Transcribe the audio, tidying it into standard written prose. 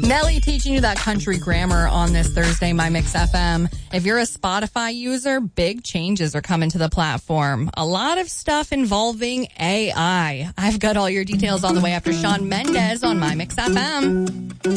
Nelly teaching you that country grammar on this Thursday, My Mix FM. If you're a Spotify user, big changes are coming to the platform. A lot of stuff involving AI. I've got all your details on the way after Shawn Mendes on My Mix FM.